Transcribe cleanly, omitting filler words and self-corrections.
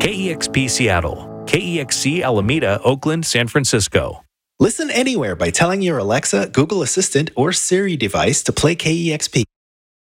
KEXP Seattle, KEXC Alameda, Oakland, San Francisco. Listen anywhere by telling your Alexa, Google Assistant, or Siri device to play KEXP.